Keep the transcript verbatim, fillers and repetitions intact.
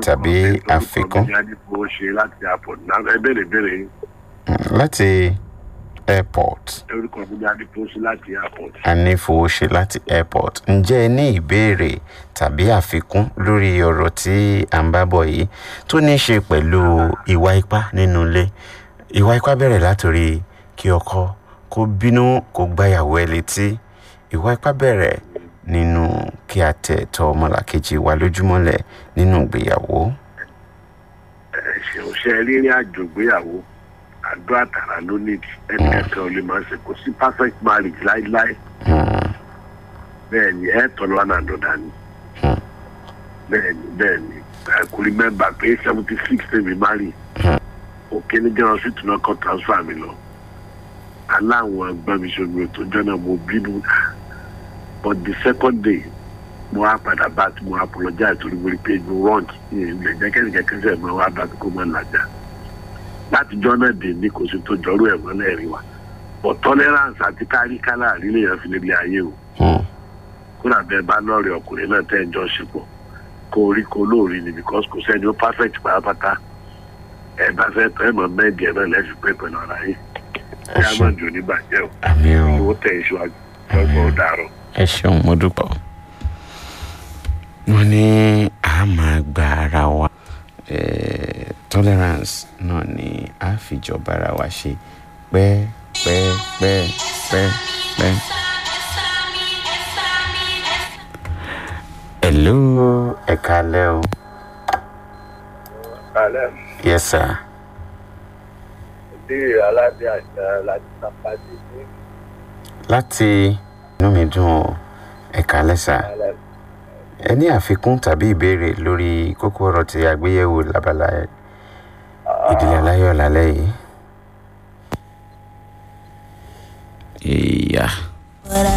tàbí àfikún. orúkọ mi ni Adífowó ṣe láti airport náà ẹ bèrè bèrè yín. Láti airport. orúkọ mi ni Adífowó ṣe láti airport. Anífowóṣe láti airport. Ǹjẹ́ ẹ ní ìbéèrè tàbí àfikún lórí ọ̀rọ̀ tí à ń bá bọ̀ yìí tó ní í ṣe pẹ̀lú ìwà ipá nínú ilé? Ìwà ipá bẹ̀rẹ̀ látòrí kí ọkọ kó bínú kó gbáyàwó ẹ̀ létí. Ìwà ipá bẹ̀rẹ̀ nínú kí a tẹ̀ tọ́ ọmọlàkejì wa lójúmọ́lẹ̀ nínú ìgbéyàwó. ẹ ṣeun ṣe rírìn àjò ìgbéyàwó àdó àtàrà ló nídìí ẹnì kankan ò lè máa ṣe kò sí perfect marriage láíláí. bẹ́ẹ̀ ni ẹ tọ́ lọ́wọ́ náà dọ̀dá ni. bẹ́ẹ̀ ni bẹ́ẹ̀ ni I could remember pé seventy six tèmi marry. òkè ní jẹ́wọ́n sí tùnú ọkọ̀ transfer mi lọ. aláwọn ẹgbẹ́ mi ṣojú ètò jọ́nà mo bínú. but the second day mo wá padà bá tí mo apologize torí mo rí pé mo wrong ilẹ̀ jẹ́kẹ́ni kẹ́kẹ́ sẹ́yìn mo wá bá tí kò máa làjà. láti jọ́nà dé ní kò sí tó jọ́rú ẹ̀ mọ́ lẹ́rìí wa. but tolerance àti kárí kálá àrílẹ̀ yẹn fi lè lé ayé o. kódà bẹ́ẹ̀ bá lọ́ọ̀rẹ́ ọkùnrin náà tẹ́ ẹ̀ jọ ṣepọ̀ kó orí kó lóòrí ni because kò sẹ́ni ó perfect pátápátá. ẹ bá fẹ́ tọ́ ẹ mọ̀ mẹ́ẹ̀dì ẹ̀ náà lẹ́sìn pé pẹ̀lú ara yín. ẹ á má jò ní bàjẹ́ o. Àmín o. owó tẹ̀ ìṣúwájú lọ́gbọ̀n dàrọ̀. Ẹ ṣeun, mo dúpẹ́. Wọ́n ní a máa gba ara wa. Eh, tolerance náà ni a fi jọba ara wa ṣe pẹ́ pẹ́ pẹ́ pẹ́ pẹ́. Hello, ẹ káalẹ́ o. Kálẹ̀. Yes sir. Ìbéèrè aládé àṣà láti Sàpàdé ní Láti inú mi dùn o, ẹ káalẹ́ sir. Kálẹ̀. Ẹ ní àfikún tàbí ìbéèrè lórí kókó ọ̀rọ̀ tí a gbé yẹ̀wò lábala ìdílé aláyọ̀ lálẹ́ yìí. Ìyá.